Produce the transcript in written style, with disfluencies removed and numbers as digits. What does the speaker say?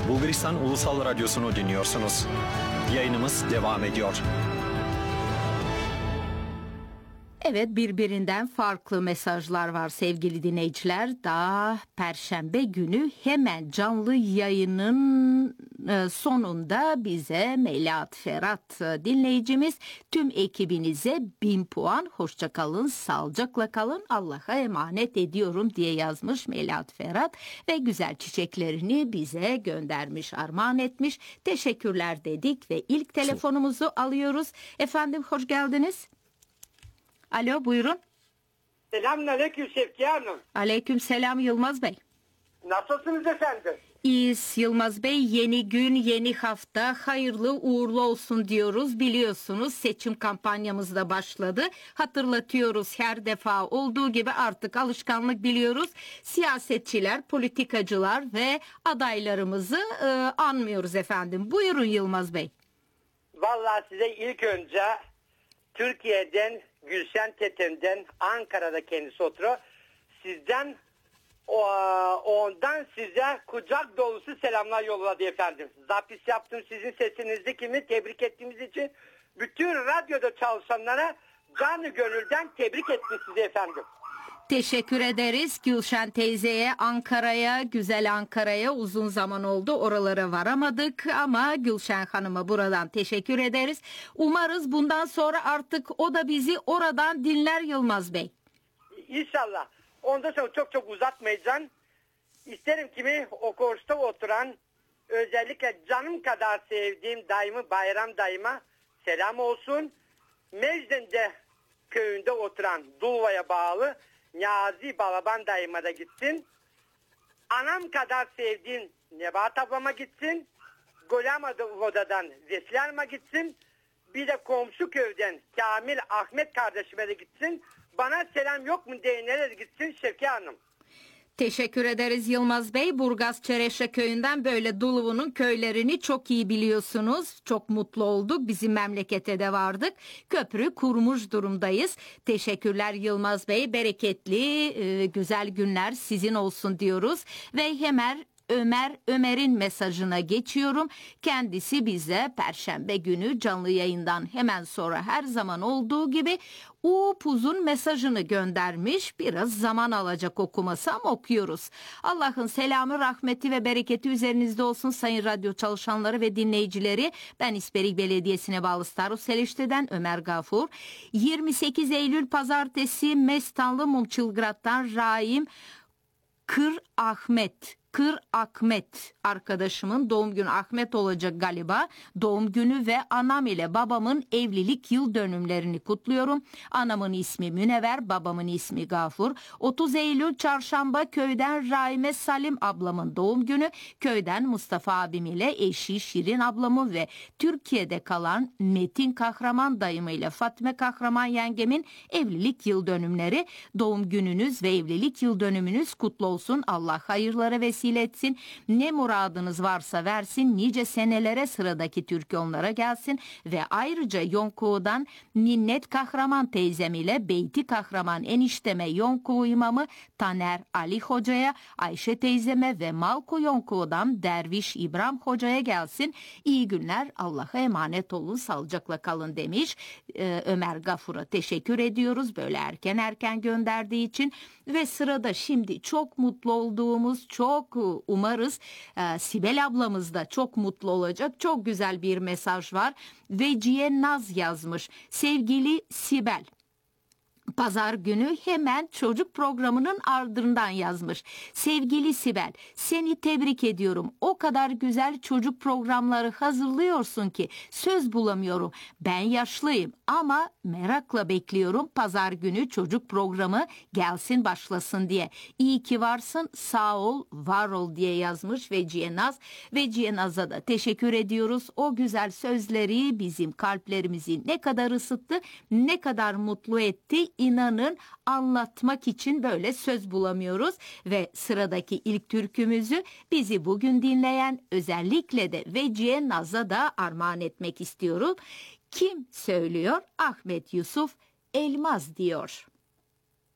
Bulgaristan Ulusal Radyosu'nu dinliyorsunuz. Yayınımız devam ediyor. Evet, birbirinden farklı mesajlar var sevgili dinleyiciler. Daha Perşembe günü hemen canlı yayının sonunda bize Melahat Ferhat dinleyicimiz tüm ekibinize 1000 puan, hoşça kalın, sağlıcakla kalın, Allah'a emanet ediyorum diye yazmış Melahat Ferhat ve güzel çiçeklerini bize göndermiş, armağan etmiş. Teşekkürler dedik ve ilk telefonumuzu alıyoruz. Efendim, hoş geldiniz. Alo, buyurun. Selamünaleyküm Şevkiye Hanım. Aleyküm selam Yılmaz Bey. Nasılsınız efendim? İyiyiz Yılmaz Bey. Yeni gün, yeni hafta hayırlı uğurlu olsun diyoruz. Biliyorsunuz seçim kampanyamız da başladı. Hatırlatıyoruz, her defa olduğu gibi artık alışkanlık biliyoruz. Siyasetçiler, politikacılar ve adaylarımızı anmıyoruz efendim. Buyurun Yılmaz Bey. Vallahi size ilk önce Türkiye'den, Gülşen Tetem'den, Ankara'da kendisi oturuyor. Sizden, ondan size kucak dolusu selamlar yolladı efendim. Zapis yaptım sizin sesinizde, kimi tebrik ettiğimiz için bütün radyoda çalışanlara canı gönülden tebrik ettim sizi efendim. Teşekkür ederiz Gülşen teyzeye, Ankara'ya, güzel Ankara'ya uzun zaman oldu, oralara varamadık ama Gülşen Hanım'a buradan teşekkür ederiz. Umarız bundan sonra artık o da bizi oradan dinler Yılmaz Bey. İnşallah. Ondan sonra çok uzatmayacağım. İsterim kimi o koğuşta oturan, özellikle canım kadar sevdiğim dayımı, Bayram dayıma selam olsun. Mecdende köyünde oturan, Dulva'ya bağlı Niyazi Balaban dayıma da gitsin. Anam kadar sevdiğim Nebahat ablama gitsin. Golamada'dan Vesile Hanım'a gitsin. Bir de komşu köyden Kamil Ahmet kardeşime de gitsin. Bana selam yok mu diye nereye gitsin Şevkiye Hanım. Teşekkür ederiz Yılmaz Bey. Burgaz Çereşe köyünden böyle Duluvu'nun köylerini çok iyi biliyorsunuz. Çok mutlu olduk. Bizim memlekete de vardık. Köprü kurmuş durumdayız. Teşekkürler Yılmaz Bey. Bereketli, güzel günler sizin olsun diyoruz. Ve hemen Ömer'in mesajına geçiyorum. Kendisi bize Perşembe günü canlı yayından hemen sonra her zaman olduğu gibi upuzun mesajını göndermiş. Biraz zaman alacak okuması ama okuyoruz. Allah'ın selamı, rahmeti ve bereketi üzerinizde olsun sayın radyo çalışanları ve dinleyicileri. Ben İsperik Belediyesi'ne bağlı Starus Seleşte'den Ömer Gafur. 28 Eylül Pazartesi Mestanlı Mumçılgrad'dan Rahim Kır Ahmet arkadaşımın doğum günü, Ahmet olacak galiba. Doğum günü ve anam ile babamın evlilik yıl dönümlerini kutluyorum. Anamın ismi Münevver, babamın ismi Gafur. 30 Eylül Çarşamba köyden Raime Salim ablamın doğum günü. Köyden Mustafa abim ile eşi Şirin ablamın ve Türkiye'de kalan Metin Kahraman dayımı ile Fatime Kahraman yengemin evlilik yıl dönümleri. Doğum gününüz ve evlilik yıl dönümünüz kutlu olsun. Allah hayırlara vesile etsin. Ne muradınız varsa versin. Nice senelere sıradaki türkü onlara gelsin. Ve ayrıca Yonku'dan Ninnet Kahraman teyzem ile Beyti Kahraman enişteme Yonku imamı Taner Ali Hoca'ya, Ayşe teyzeme ve Malko Yonku'dan Derviş İbrahim Hoca'ya gelsin. İyi günler, Allah'a emanet olun, sağlıcakla kalın demiş. Ömer Gafur'a teşekkür ediyoruz böyle erken gönderdiği için. Ve sırada şimdi çok mutlu olduğumuz, çok umarız Sibel ablamız da çok mutlu olacak. Çok güzel bir mesaj var. Veciye Naz yazmış. Sevgili Sibel, Pazar günü hemen çocuk programının ardından yazmış. Sevgili Sibel, seni tebrik ediyorum. O kadar güzel çocuk programları hazırlıyorsun ki söz bulamıyorum. Ben yaşlıyım ama merakla bekliyorum pazar günü çocuk programı gelsin başlasın diye. İyi ki varsın, sağ ol, var ol diye yazmış Veciye Naz. Veciye Naz'a da teşekkür ediyoruz. O güzel sözleri bizim kalplerimizi ne kadar ısıttı, ne kadar mutlu etti. İnanın anlatmak için böyle söz bulamıyoruz ve sıradaki ilk türkümüzü bizi bugün dinleyen özellikle de Veciye Naz'a da armağan etmek istiyorum. Kim söylüyor? Ahmet Yusuf Elmaz diyor.